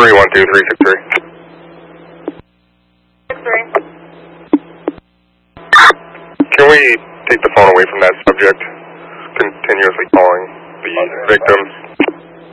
Can we take the phone away from that subject? Continuously calling the victim.